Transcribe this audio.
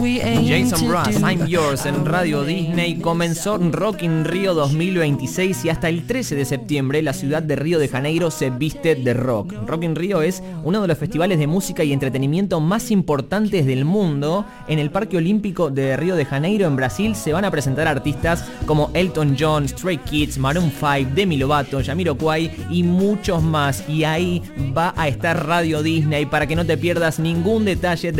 Jason Mraz, I'm Yours en Radio Disney. Comenzó Rock in Rio 2026 y hasta el 13 de septiembre la ciudad de Río de Janeiro se viste de rock. Rock in Rio es uno de los festivales de música y entretenimiento más importantes del mundo. En el Parque Olímpico de Río de Janeiro, en Brasil, se van a presentar artistas como Elton John, Stray Kids, Maroon 5, Demi Lovato, Jamiroquai y muchos más. Y ahí va a estar Radio Disney para que no te pierdas ningún detalle de